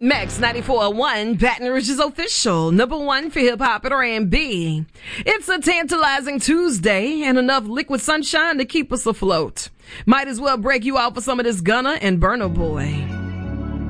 Max 94.1, Baton Rouge's official number one for hip-hop and R&B. It's a tantalizing Tuesday and enough liquid sunshine to keep us afloat. Might as well break you out for some of this Gunna and Burna Boy.